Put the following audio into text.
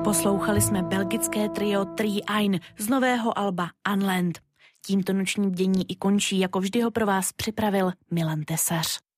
Poslouchali jsme belgické trio Three Ein z nového alba Unland. Tímto noční bdění i končí, jako vždy ho pro vás připravil Milan Tesař.